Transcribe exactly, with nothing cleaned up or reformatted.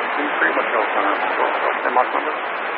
Pretty much no center. So, so, same Mach number.